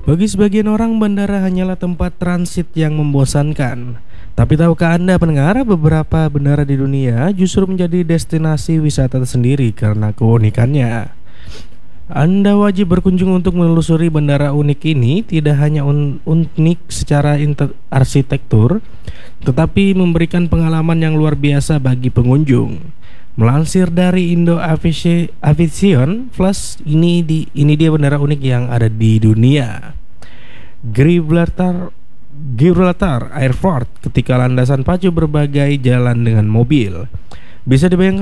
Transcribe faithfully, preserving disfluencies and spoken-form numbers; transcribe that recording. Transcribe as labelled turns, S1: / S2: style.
S1: Bagi sebagian orang, bandara hanyalah tempat transit yang membosankan. Tapi tahukah Anda pendengar, beberapa bandara di dunia justru menjadi destinasi wisata tersendiri karena keunikannya. Anda wajib berkunjung untuk menelusuri bandara unik ini. Tidak hanya un- unik secara inter- arsitektur, tetapi memberikan pengalaman yang luar biasa bagi pengunjung. Melansir dari Indo Aviasi- Aviation Plus, ini di ini dia bandara unik yang ada di dunia. Gibraltar Gibraltar Airport, ketika landasan pacu berbagai jalan dengan mobil. Bisa dibayangkan